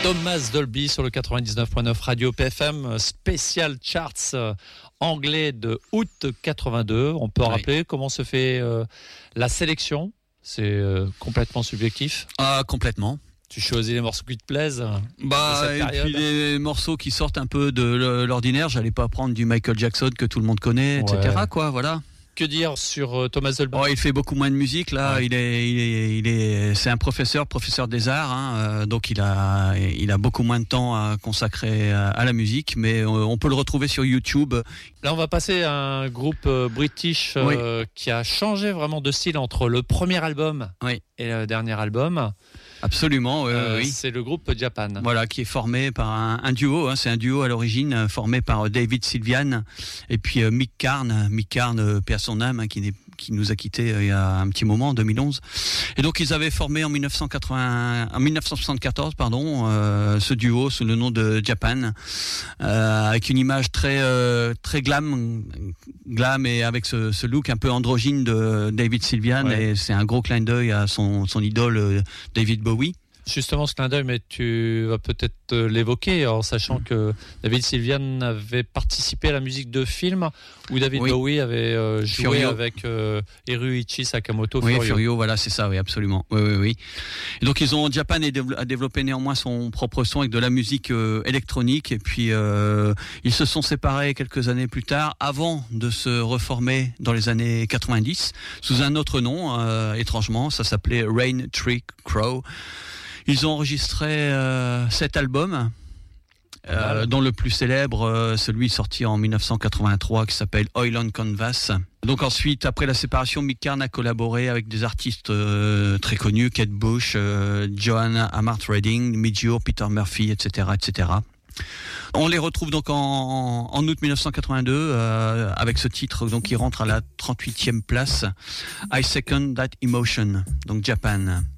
Thomas Dolby sur le 99.9 Radio PFM, spécial charts anglais de août 82. On peut rappeler comment se fait la sélection. C'est complètement subjectif. Ah, complètement. Tu choisis les morceaux qui te plaisent. Et puis les morceaux qui sortent un peu de l'ordinaire. J'allais pas prendre du Michael Jackson que tout le monde connaît, etc. Quoi, voilà. Que dire sur Thomas Dolby ? Il fait beaucoup moins de musique là. Ouais. C'est un professeur des arts, donc il a beaucoup moins de temps à consacrer à la musique, mais on peut le retrouver sur YouTube. Là, on va passer à un groupe british qui a changé vraiment de style entre le premier album et le dernier album. Absolument, oui. C'est le groupe Japan. Voilà, qui est formé par un duo. C'est un duo à l'origine formé par David Sylvian et puis Mick Karn, paix à son âme, qui nous a quittés il y a un petit moment, en 2011. Et donc ils avaient formé en 1974, ce duo sous le nom de Japan, avec une image très glam et avec ce look un peu androgyne de David Sylvian. Ouais. Et c'est un gros clin d'œil à son idole David Bowie. Justement, ce clin d'œil, mais tu vas peut-être l'évoquer en sachant que David Sylvian avait participé à la musique de films où David Bowie avait joué Furio. Avec Hiroichi Sakamoto. Furio, voilà, c'est ça, oui, absolument. Oui. Et donc, Japan a développé néanmoins son propre son avec de la musique électronique, et puis ils se sont séparés quelques années plus tard, avant de se reformer dans les années 90, sous un autre nom, étrangement, ça s'appelait Rain Tree Crow. Ils ont enregistré 7 albums, dont le plus célèbre, celui sorti en 1983, qui s'appelle Oil on Canvas. Donc ensuite, après la séparation, Mick Karn a collaboré avec des artistes très connus, Kate Bush, Joanna Amart Redding, Midge, Peter Murphy, etc., etc. On les retrouve donc en août 1982 avec ce titre donc qui rentre à la 38e place, I Second That Emotion, donc Japan.